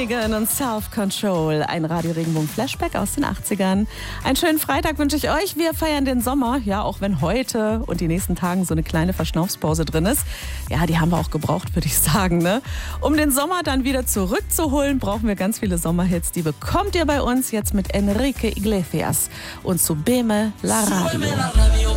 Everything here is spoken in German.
Reagan und Self-Control, ein Radio-Regenbogen-Flashback aus den 80ern. Einen schönen Freitag wünsche ich euch. Wir feiern den Sommer, ja, auch wenn heute und die nächsten Tagen so eine kleine Verschnaufspause drin ist. Ja, die haben wir auch gebraucht, würde ich sagen, ne? Um den Sommer dann wieder zurückzuholen, brauchen wir ganz viele Sommerhits. Die bekommt ihr bei uns jetzt mit Enrique Iglesias und Subime la Radio.